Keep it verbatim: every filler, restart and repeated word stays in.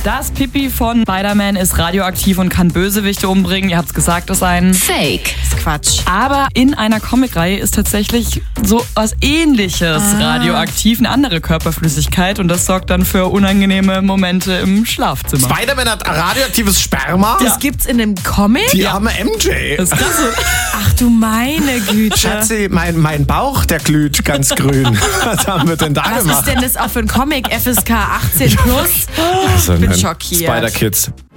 Das Pipi von Spider-Man ist radioaktiv und kann Bösewichte umbringen. Ihr habt's gesagt, ist ein Fake. Das ist Quatsch. Aber in einer Comicreihe ist tatsächlich so was Ähnliches ah. radioaktiv, eine andere Körperflüssigkeit, und das sorgt dann für unangenehme Momente im Schlafzimmer. Spider-Man hat radioaktives Sperma? Das gibt's in einem Comic? Die arme M J. Das ist krass. Ach du meine Güte. Schatzi, mein, mein Bauch, der glüht ganz grün. Was haben wir denn da Was gemacht? ist denn das auch für ein Comic? F S K achtzehn plus? Also, Ich bin schockiert. Spider-Kids.